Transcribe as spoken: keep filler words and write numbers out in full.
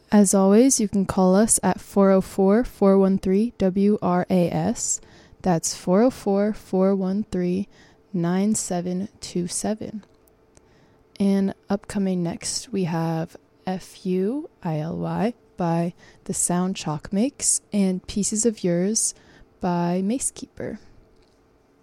As always, you can call us at four oh four, four one three, W R A S. That's four oh four, four one three, nine seven two seven. And upcoming next, we have F U I L Y by The Sound Chalk Makes and Pieces of Yours by Macekeeper.